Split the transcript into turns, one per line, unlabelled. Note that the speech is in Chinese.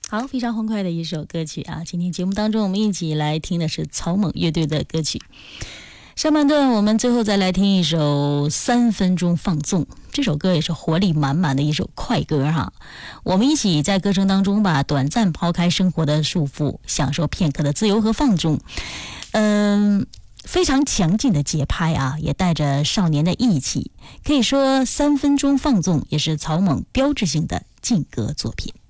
好，非常欢快的一首歌曲啊！今天节目当中，我们一起来听的是草蜢乐队的歌曲。上半段我们最后再来听一首3分钟放纵，这首歌也是活力满满的一首快歌哈。我们一起在歌声当中吧，短暂抛开生活的束缚，享受片刻的自由和放纵。非常强劲的节拍啊，也带着少年的义气，可以说3分钟放纵也是草蜢标志性的劲歌作品。